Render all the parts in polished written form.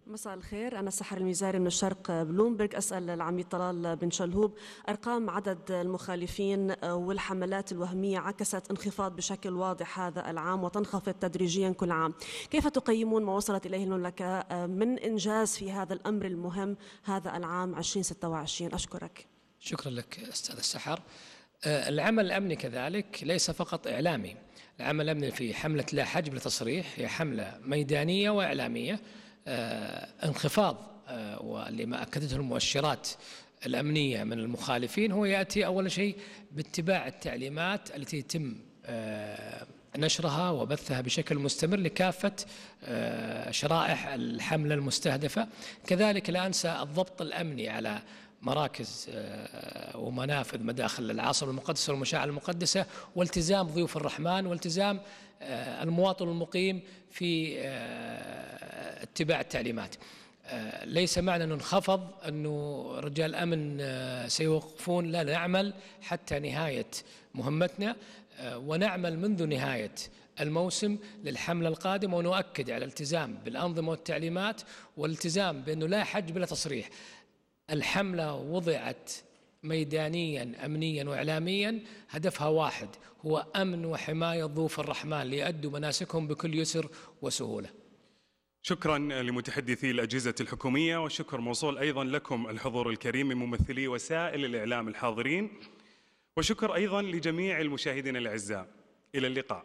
مساء الخير، أنا سحر الميزاري من الشرق بلومبرج. أسأل العميد طلال بن شلهوب، أرقام عدد المخالفين والحملات الوهمية عكست انخفاض بشكل واضح هذا العام وتنخفض تدريجيا كل عام. كيف تقيمون ما وصلت إليه المملكة من إنجاز في هذا الأمر المهم هذا العام 2026؟ أشكرك. شكرا لك أستاذ السحر. العمل الأمني كذلك ليس فقط إعلامي. العمل الأمني في حملة لا حجب لتصريح هي حملة ميدانية وإعلامية. انخفاض واللي ما أكدته المؤشرات الأمنية من المخالفين هو يأتي أول شيء باتباع التعليمات التي يتم نشرها وبثها بشكل مستمر لكافة شرائح الحملة المستهدفة. كذلك لا أنسى الضبط الأمني على مراكز ومنافذ مداخل العاصمة المقدسة والمشاعر المقدسة، والتزام ضيوف الرحمن، والتزام المواطن المقيم في اتباع التعليمات. ليس معنى أنه انخفض أنه رجال الأمن سيوقفون، لا، نعمل حتى نهاية مهمتنا، ونعمل منذ نهاية الموسم للحملة القادمة، ونؤكد على الالتزام بالأنظمة والتعليمات والالتزام بأنه لا حج بلا تصريح. الحملة وضعت ميدانيا أمنيا وإعلاميا، هدفها واحد، هو أمن وحماية ضيوف الرحمن ليؤدوا مناسكهم بكل يسر وسهولة. شكرا لمتحدثي الأجهزة الحكومية، وشكر موصول أيضا لكم الحضور الكريم من ممثلي وسائل الإعلام الحاضرين، وشكر أيضا لجميع المشاهدين الأعزاء. إلى اللقاء.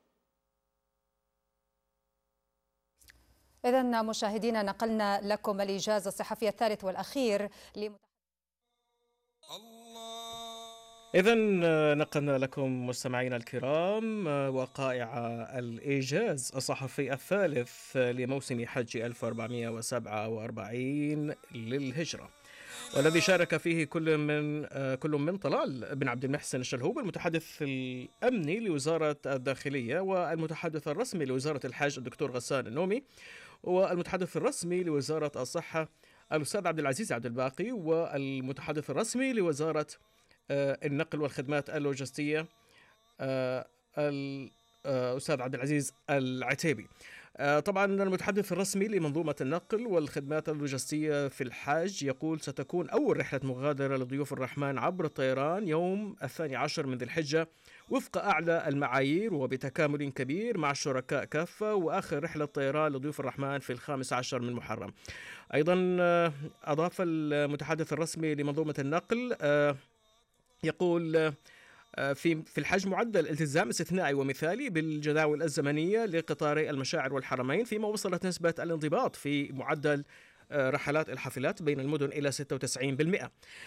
إذن مشاهدينا، نقلنا لكم الإيجاز الصحفي الثالث والأخير إذن نقلنا لكم مستمعينا الكرام وقائع الإيجاز الصحفي الثالث لموسم حج 1447 للهجرة، والذي شارك فيه كل من طلال بن عبد المحسن الشلهوب المتحدث الأمني لوزارة الداخلية، والمتحدث الرسمي لوزارة الحج الدكتور غسان النومي، والمتحدث الرسمي لوزارة الصحة الأستاذ عبد العزيز عبد الباقي، والمتحدث الرسمي لوزارة النقل والخدمات اللوجستية الأستاذ عبد العزيز العتيبي. طبعا المتحدث الرسمي لمنظومة النقل والخدمات اللوجستية في الحاج يقول: ستكون أول رحلة مغادرة لضيوف الرحمن عبر الطيران يوم 12 من ذي الحجة وفق أعلى المعايير وبتكامل كبير مع الشركاء كافة، وآخر رحلة طيران لضيوف الرحمن في 15 من محرم. أيضا أضاف المتحدث الرسمي لمنظومة النقل يقول: في الحج معدل التزام استثنائي ومثالي بالجداول الزمنية لقطاري المشاعر والحرمين، فيما وصلت نسبة الانضباط في معدل رحلات الحافلات بين المدن إلى 96%.